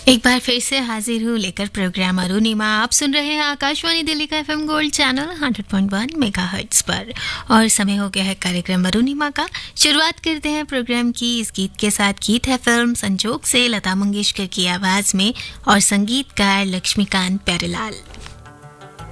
एक बार फिर से हाजिर हूँ लेकर प्रोग्राम अरुणिमा। आप सुन रहे हैं आकाशवाणी दिल्ली का एफएम गोल्ड चैनल 100.1 मेगाहर्ट्ज पर और समय हो गया है कार्यक्रम अरुणिमा का। शुरुआत करते हैं प्रोग्राम की इस गीत के साथ। गीत है फिल्म संजोग से लता मंगेशकर की आवाज में और संगीतकार लक्ष्मीकांत प्यारेलाल।